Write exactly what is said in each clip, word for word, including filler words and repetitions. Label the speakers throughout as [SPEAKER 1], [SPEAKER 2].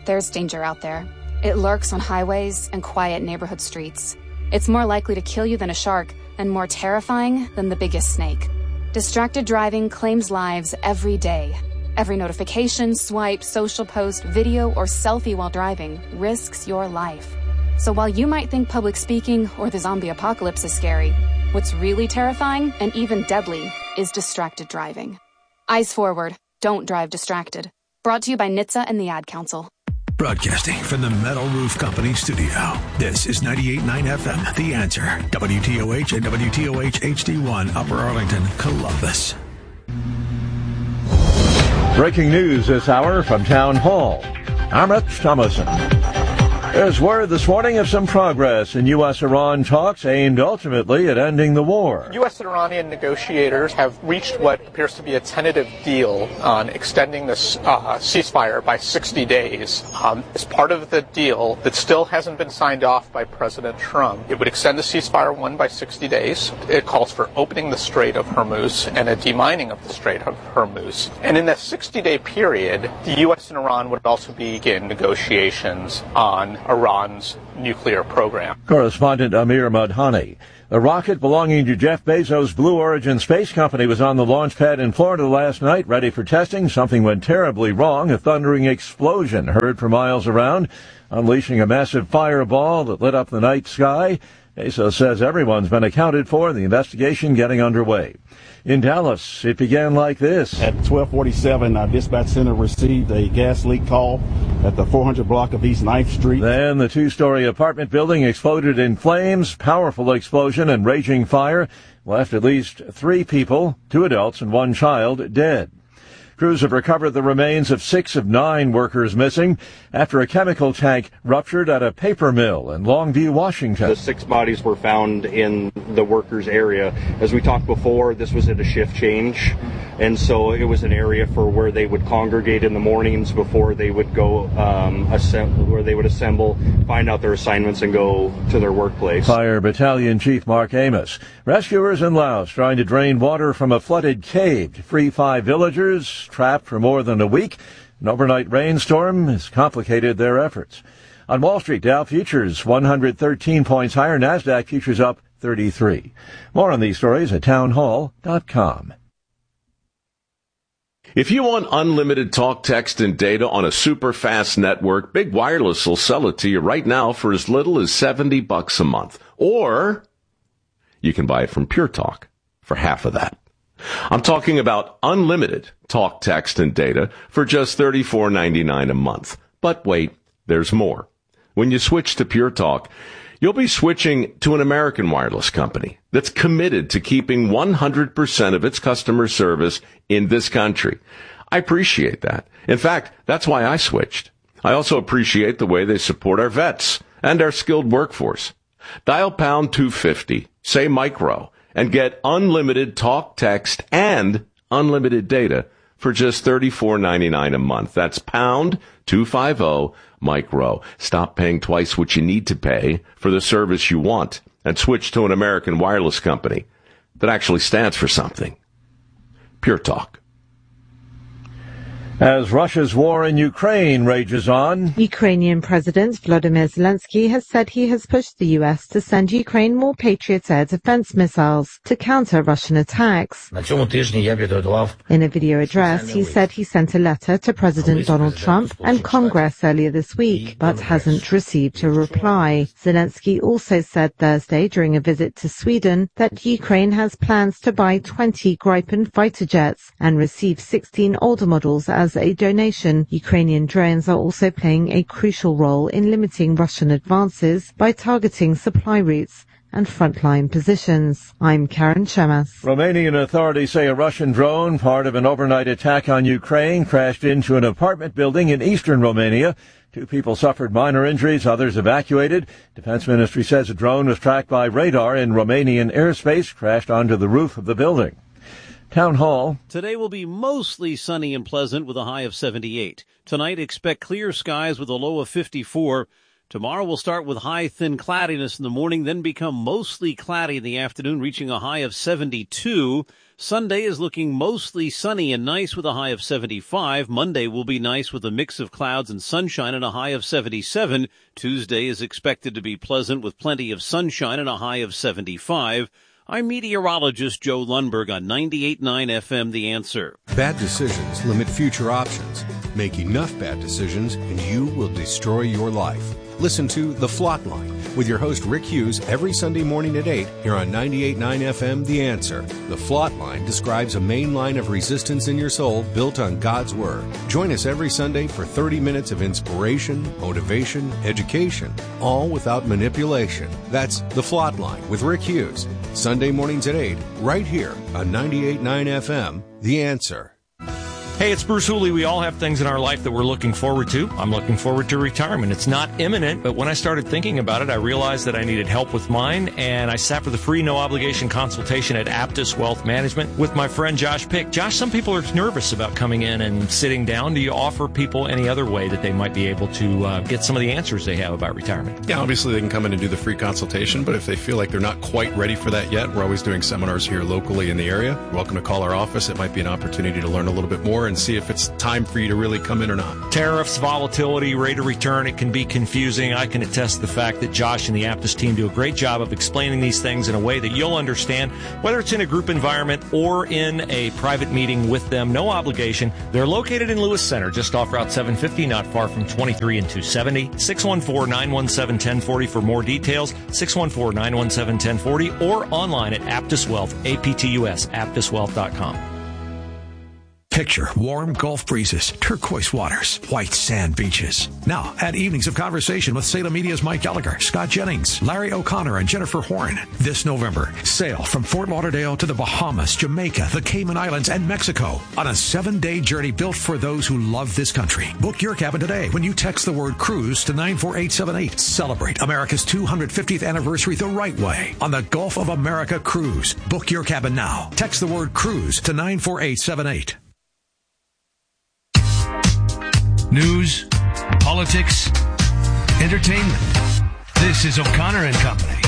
[SPEAKER 1] There's danger out there. It lurks on highways and quiet neighborhood streets. It's more likely to kill you than a shark and more terrifying than the biggest snake. Distracted driving claims lives every day. Every notification, swipe, social post, video, or selfie while driving risks your life. So while you might think public speaking or the zombie apocalypse is scary, what's really terrifying and even deadly is distracted driving. Eyes forward. Don't drive distracted. Brought to you by N H T S A and the Ad Council.
[SPEAKER 2] Broadcasting from the Metal Roof Company studio, this is ninety-eight point nine F M, The Answer, W T O H and W T O H H D one, Upper Arlington, Columbus.
[SPEAKER 3] Breaking news this hour from Town Hall. I'm Rich Thomason. There's word this morning of some progress in U S Iran talks aimed ultimately at ending the war.
[SPEAKER 4] U S and Iranian negotiators have reached what appears to be a tentative deal on extending this uh, ceasefire by sixty days. Um, as part of the deal that still hasn't been signed off by President Trump, it would extend the ceasefire one by sixty days. It calls for opening the Strait of Hormuz and a demining of the Strait of Hormuz. And in that sixty-day period, the U S and Iran would also begin negotiations on Iran's nuclear program.
[SPEAKER 3] Correspondent Amir Madhani. The rocket belonging to Jeff Bezos' Blue Origin space company was on the launch pad in Florida last night, ready for testing. Something went terribly wrong. A thundering explosion heard for miles around, unleashing a massive fireball that lit up the night sky. Bezos says everyone's been accounted for, the investigation getting underway. In Dallas, it began like this.
[SPEAKER 5] At twelve forty-seven, our dispatch center received a gas leak call at the four hundred block of East ninth Street.
[SPEAKER 3] Then the two-story apartment building exploded in flames. Powerful explosion and raging fire left at least three people, two adults and one child, dead. Crews have recovered the remains of six of nine workers missing after a chemical tank ruptured at a paper mill in Longview, Washington.
[SPEAKER 6] The six bodies were found in the workers' area. As we talked before, this was at a shift change, and so it was an area for where they would congregate in the mornings before they would go, um, assemble, where they would assemble, find out their assignments, and go to their workplace.
[SPEAKER 3] Fire Battalion Chief Mark Amos. Rescuers in Laos trying to drain water from a flooded cave to free five villagers trapped for more than a week. An overnight rainstorm has complicated their efforts. On Wall Street, Dow futures one hundred thirteen points higher, NASDAQ futures up thirty-three. More on these stories at townhall dot com.
[SPEAKER 7] If you want unlimited talk, text, and data on a super fast network, Big Wireless will sell it to you right now for as little as seventy bucks a month. Or you can buy it from Pure Talk for half of that. I'm talking about unlimited talk, text, and data for just thirty-four ninety-nine a month. But wait, there's more. When you switch to Pure Talk, you'll be switching to an American wireless company that's committed to keeping one hundred percent of its customer service in this country. I appreciate that. In fact, that's why I switched. I also appreciate the way they support our vets and our skilled workforce. Dial pound two fifty, say micro, and get unlimited talk, text, and unlimited data for just thirty-four ninety-nine a month. That's pound two fifty micro. Stop paying twice what you need to pay for the service you want and switch to an American wireless company that actually stands for something. Pure Talk.
[SPEAKER 3] As Russia's war in Ukraine rages on,
[SPEAKER 8] Ukrainian President Volodymyr Zelensky has said he has pushed the U S to send Ukraine more Patriot air defense missiles to counter Russian attacks. In a video address, he said he sent a letter to President Donald Trump and Congress earlier this week, but hasn't received a reply. Zelensky also said Thursday during a visit to Sweden that Ukraine has plans to buy twenty Gripen fighter jets and receive sixteen older models as As a donation. Ukrainian drones are also playing a crucial role in limiting Russian advances by targeting supply routes and frontline positions. I'm Karen Shemas.
[SPEAKER 3] Romanian authorities say a Russian drone, part of an overnight attack on Ukraine, crashed into an apartment building in eastern Romania. Two people suffered minor injuries, others evacuated. Defense Ministry says a drone was tracked by radar in Romanian airspace, crashed onto the roof of the building. Town Hall.
[SPEAKER 9] Today will be mostly sunny and pleasant with a high of seventy-eight. Tonight, expect clear skies with a low of fifty-four. Tomorrow will start with high thin cloudiness in the morning, then become mostly cloudy in the afternoon, reaching a high of seventy-two. Sunday is looking mostly sunny and nice with a high of seventy-five. Monday will be nice with a mix of clouds and sunshine and a high of seventy-seven. Tuesday is expected to be pleasant with plenty of sunshine and a high of seventy-five. I'm meteorologist Joe Lundberg on ninety-eight point nine F M The Answer.
[SPEAKER 10] Bad decisions limit future options. Make enough bad decisions and you will destroy your life. Listen to The Flot Line with your host Rick Hughes every Sunday morning at eight here on ninety-eight point nine F M The Answer. The Flot Line describes a main line of resistance in your soul built on God's Word. Join us every Sunday for thirty minutes of inspiration, motivation, education, all without manipulation. That's The Flot Line with Rick Hughes. Sunday mornings at eight, right here on ninety-eight point nine F M The Answer.
[SPEAKER 11] Hey, it's Bruce Hooley. We all have things in our life that we're looking forward to. I'm looking forward to retirement. It's not imminent, but when I started thinking about it, I realized that I needed help with mine, and I sat for the free, no-obligation consultation at Aptus Wealth Management with my friend Josh Pick. Josh, some people are nervous about coming in and sitting down. Do you offer people any other way that they might be able to uh, get some of the answers they have about retirement?
[SPEAKER 12] Yeah, obviously they can come in and do the free consultation, but if they feel like they're not quite ready for that yet, we're always doing seminars here locally in the area. You're welcome to call our office. It might be an opportunity to learn a little bit more and see if it's time for you to really come in or not.
[SPEAKER 11] Tariffs, volatility, rate of return, it can be confusing. I can attest to the fact that Josh and the Aptus team do a great job of explaining these things in a way that you'll understand, whether it's in a group environment or in a private meeting with them. No obligation. They're located in Lewis Center, just off Route seven fifty, not far from twenty-three and two seventy. six one four, nine one seven, one zero four zero for more details. six one four, nine one seven, one zero four zero or online at Aptus Wealth, A P T U S, aptus wealth dot com.
[SPEAKER 2] Picture warm Gulf breezes, turquoise waters, white sand beaches. Now, add evenings of conversation with Salem Media's Mike Gallagher, Scott Jennings, Larry O'Connor, and Jennifer Horn. This November, sail from Fort Lauderdale to the Bahamas, Jamaica, the Cayman Islands, and Mexico on a seven-day journey built for those who love this country. Book your cabin today when you text the word cruise to nine four eight seven eight. Celebrate America's two hundred fiftieth anniversary the right way on the Gulf of America Cruise. Book your cabin now. Text the word cruise to nine four eight seven eight.
[SPEAKER 13] News, politics, entertainment. This is O'Connor and Company.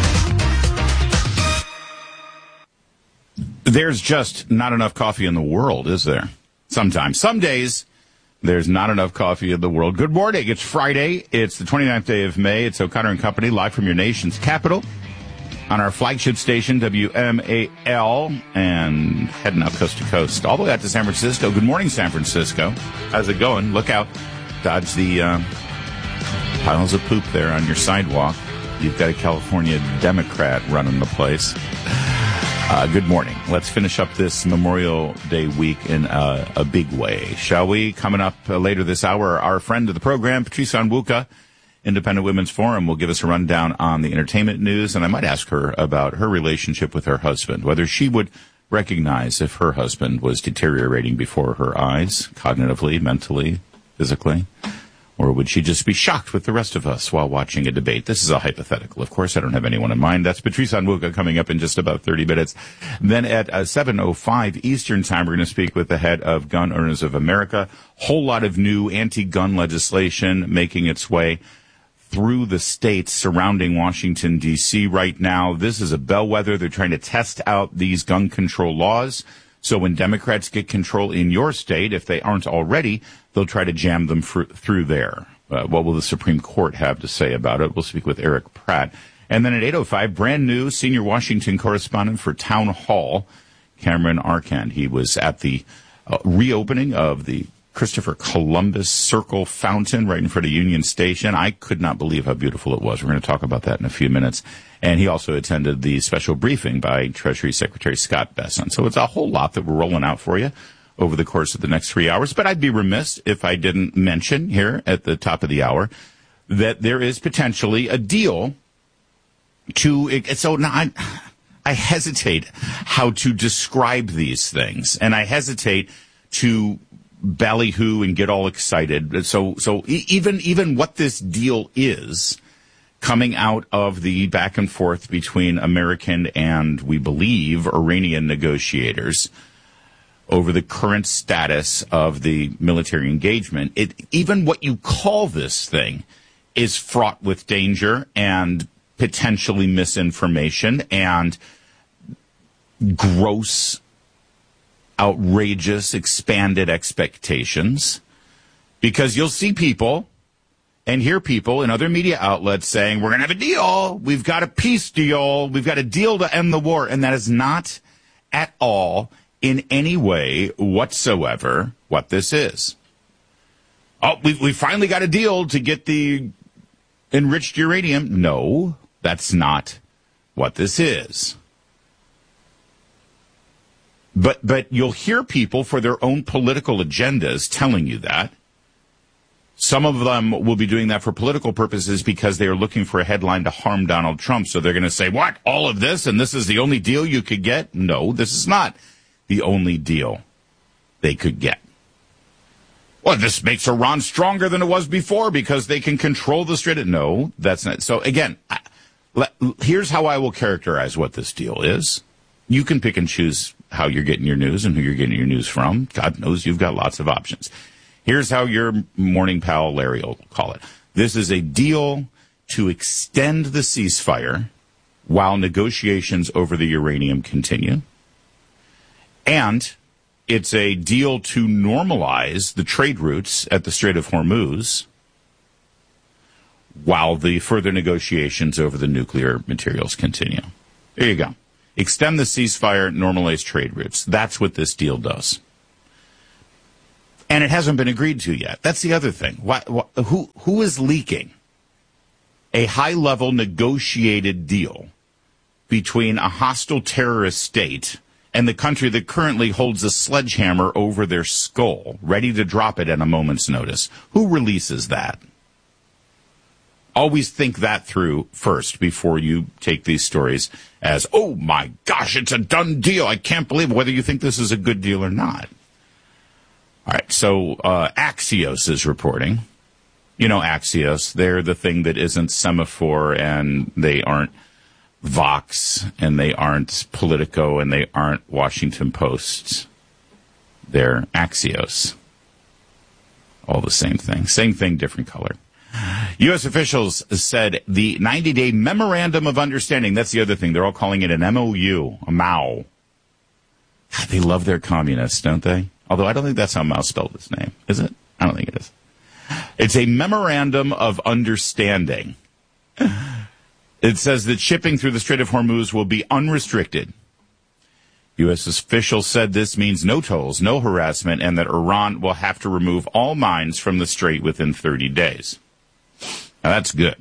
[SPEAKER 14] There's just not enough coffee in the world, is there? Sometimes. Some days, there's not enough coffee in the world. Good morning. It's Friday. It's the twenty-ninth day of May. It's O'Connor and Company, live from your nation's capital on our flagship station, W M A L, and heading out coast to coast, all the way out to San Francisco. Good morning, San Francisco. How's it going? Look out. Dodge the uh, piles of poop there on your sidewalk. You've got a California Democrat running the place. Uh, good morning. Let's finish up this Memorial Day week in uh, a big way, shall we? Coming up uh, later this hour, our friend of the program, Patrice Onwuka, Independent Women's Forum, will give us a rundown on the entertainment news, and I might ask her about her relationship with her husband, whether she would recognize if her husband was deteriorating before her eyes, cognitively, mentally, physically, or would she just be shocked with the rest of us while watching a debate? This is a hypothetical. Of course, I don't have anyone in mind. That's Patrice Onwuka coming up in just about thirty minutes. Then at uh, seven oh five Eastern Time, we're going to speak with the head of Gun Owners of America. Whole lot of new anti-gun legislation making its way through the states surrounding Washington, D C right now. This is a bellwether. They're trying to test out these gun control laws. So when Democrats get control in your state, if they aren't already, they'll try to jam them fr- through there. Uh, what will the Supreme Court have to say about it? We'll speak with Eric Pratt. And then at eight oh five, brand new senior Washington correspondent for Town Hall, Cameron Arcand. He was at the uh, reopening of the Christopher Columbus Circle Fountain right in front of Union Station. I could not believe how beautiful it was. We're going to talk about that in a few minutes. And he also attended the special briefing by Treasury Secretary Scott Bessent. So it's a whole lot that we're rolling out for you over the course of the next three hours. But I'd be remiss if I didn't mention here at the top of the hour that there is potentially a deal to, so now I, I hesitate how to describe these things. And I hesitate to ballyhoo and get all excited. So, so even, even what this deal is coming out of the back and forth between American and, we believe, Iranian negotiators over the current status of the military engagement, it, even what you call this thing is fraught with danger and potentially misinformation and gross, outrageous, expanded expectations. Because you'll see people and hear people in other media outlets saying, we're going to have a deal. We've got a peace deal. We've got a deal to end the war. And that is not at all in any way whatsoever what this is. Oh, we we finally got a deal to get the enriched uranium. No, that's not what this is. But but you'll hear people for their own political agendas telling you that. Some of them will be doing that for political purposes because they are looking for a headline to harm Donald Trump. So they're going to say, what, all of this, and this is the only deal you could get? No, this is not the only deal they could get. Well, this makes Iran stronger than it was before because they can control the Strait. No, that's not. So again, I, let, here's how I will characterize what this deal is. You can pick and choose how you're getting your news and who you're getting your news from. God knows you've got lots of options. Here's how your morning pal Larry will call it. This is a deal to extend the ceasefire while negotiations over the uranium continue. And it's a deal to normalize the trade routes at the Strait of Hormuz while the further negotiations over the nuclear materials continue. There you go. Extend the ceasefire, normalize trade routes. That's what this deal does. And it hasn't been agreed to yet. That's the other thing. Why, why, who who is leaking a high-level negotiated deal between a hostile terrorist state and the country that currently holds a sledgehammer over their skull, ready to drop it at a moment's notice? Who releases that? Always think that through first before you take these stories as, oh my gosh, it's a done deal. I can't believe it, whether you think this is a good deal or not. All right, so uh, Axios is reporting. You know Axios. They're the thing that isn't Semaphore, and they aren't Vox, and they aren't Politico, and they aren't Washington Post. They're Axios. All the same thing. Same thing, different color. U S officials said the ninety-day Memorandum of Understanding, that's the other thing. They're all calling it an M O U, a M O U. God, they love their communists, don't they? Although I don't think that's how Mao spelled his name. Is it? I don't think it is. It's a Memorandum of Understanding. It says that shipping through the Strait of Hormuz will be unrestricted. U S officials said this means no tolls, no harassment, and that Iran will have to remove all mines from the strait within thirty days. Now, that's good.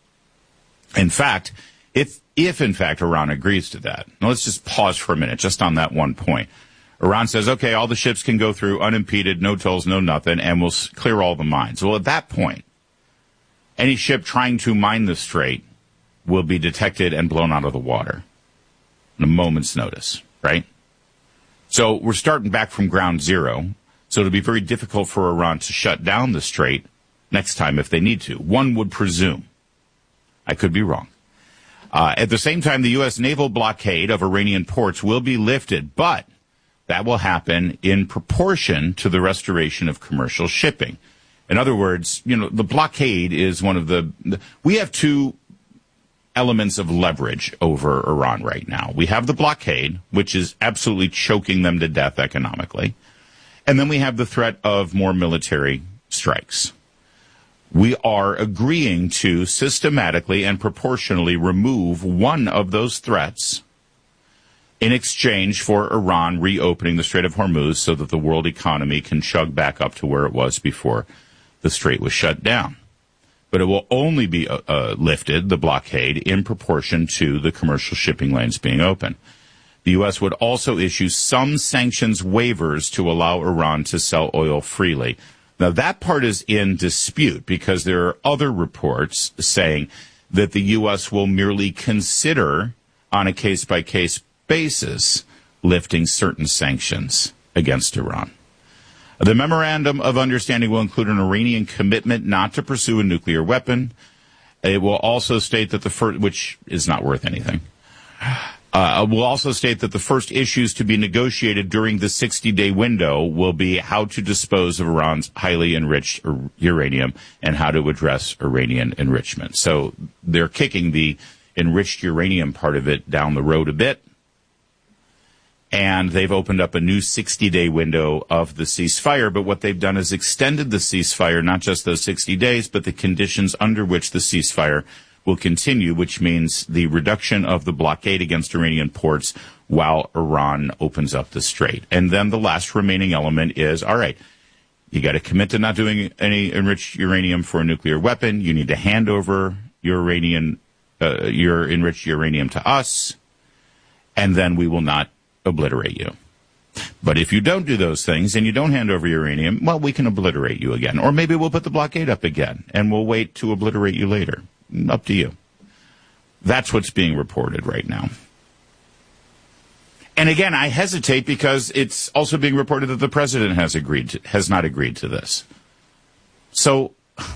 [SPEAKER 14] In fact, if, if in fact Iran agrees to that, now let's just pause for a minute just on that one point. Iran says, okay, all the ships can go through unimpeded, no tolls, no nothing, and we'll clear all the mines. Well, at that point, any ship trying to mine the strait will be detected and blown out of the water in a moment's notice, right? So we're starting back from ground zero, so it'll be very difficult for Iran to shut down the strait next time if they need to. One would presume. I could be wrong. Uh, at the same time, the U S naval blockade of Iranian ports will be lifted, but that will happen in proportion to the restoration of commercial shipping. In other words, you know, the blockade is one of the, we have two elements of leverage over Iran right now. We have the blockade, which is absolutely choking them to death economically. And then we have the threat of more military strikes. We are agreeing to systematically and proportionally remove one of those threats in exchange for Iran reopening the Strait of Hormuz so that the world economy can chug back up to where it was before the strait was shut down. But it will only be uh, uh, lifted, the blockade, in proportion to the commercial shipping lanes being open. The U S would also issue some sanctions waivers to allow Iran to sell oil freely. Now, that part is in dispute because there are other reports saying that the U S will merely consider, on a case-by-case basis, lifting certain sanctions against Iran. The Memorandum of Understanding will include an Iranian commitment not to pursue a nuclear weapon. It will also state that the first, which is not worth anything, Uh, we'll also state that the first issues to be negotiated during the sixty-day window will be how to dispose of Iran's highly enriched uranium and how to address Iranian enrichment. So they're kicking the enriched uranium part of it down the road a bit. And they've opened up a new sixty-day window of the ceasefire. But what they've done is extended the ceasefire, not just those sixty days, but the conditions under which the ceasefire will continue, which means the reduction of the blockade against Iranian ports while Iran opens up the strait. And then the last remaining element is, all right, you got to commit to not doing any enriched uranium for a nuclear weapon. You need to hand over your Iranian, uh, your enriched uranium to us, and then we will not obliterate you. But if you don't do those things and you don't hand over uranium, well, we can obliterate you again. Or maybe we'll put the blockade up again, and we'll wait to obliterate you later. Up to you. That's what's being reported right now. And again, I hesitate because it's also being reported that the president has agreed to, has not agreed to this. So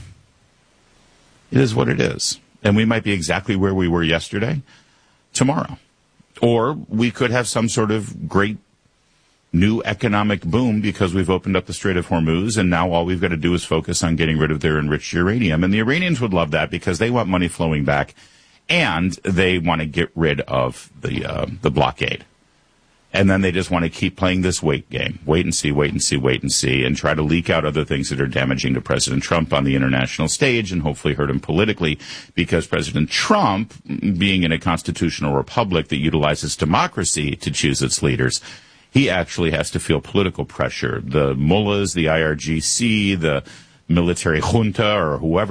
[SPEAKER 14] it is what it is. And we might be exactly where we were yesterday, tomorrow. Or we could have some sort of great new economic boom because we've opened up the Strait of Hormuz, and now all we've got to do is focus on getting rid of their enriched uranium. And the Iranians would love that because they want money flowing back, and they want to get rid of the uh, the blockade. And then they just want to keep playing this wait game. Wait and see, wait and see, wait and see, and try to leak out other things that are damaging to President Trump on the international stage and hopefully hurt him politically, because President Trump, being in a constitutional republic that utilizes democracy to choose its leaders, he actually has to feel political pressure. The mullahs, the I R G C, the military junta, or whoever